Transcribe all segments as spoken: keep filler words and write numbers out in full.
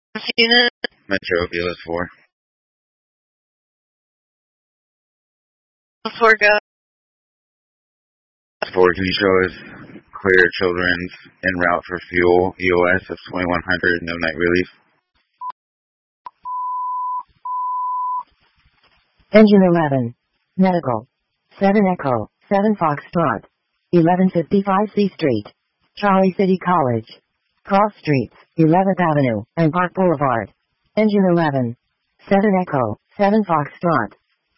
Unit. Metro B L S four. four go. four, can you show us clear children's en route for fuel, E O S of twenty-one hundred, no night relief? Engine eleven. Medical. seven Echo, seven Foxtrot. eleven fifty-five C Street. Charlie City College. Cross Streets, eleventh Avenue, and Park Boulevard. Engine eleven. seven Echo, seven Foxtrot.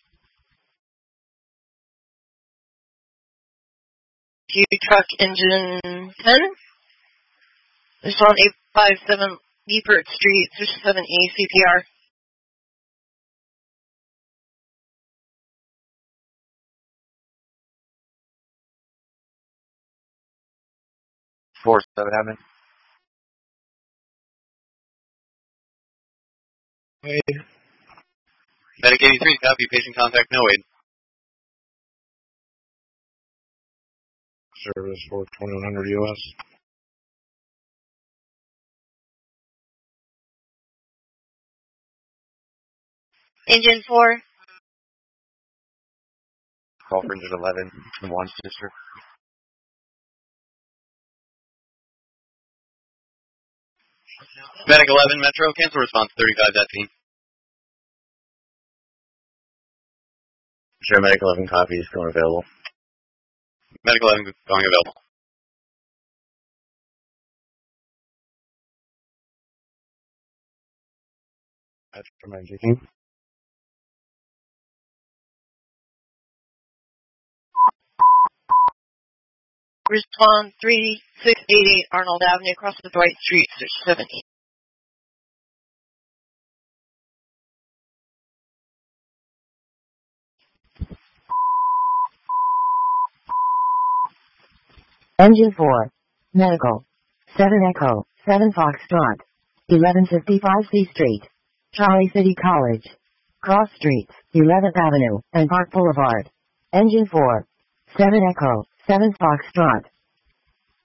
Q truck engine ten. This is on eight five seven Liebert Street, seven E C P R. four seven Avenue. Wade. Medic eighty-three, copy. Patient contact, no aid. Service for twenty-one hundred U S. Engine four. Call for engine eleven in Wanchester. Medic eleven, Metro, cancel response thirty-five fifteen. Sure, Medic eleven copies, going available. Medic eleven going available. That's from N G King. Respond three six eight eight Arnold Avenue, across the Dwight Street, seven E. Engine four. Medical. seven Echo, seven Foxtrot. eleven fifty-five C Street. Charlie City College. Cross Streets, eleventh Avenue, and Park Boulevard. Engine four. seven Echo, seven Foxtrot.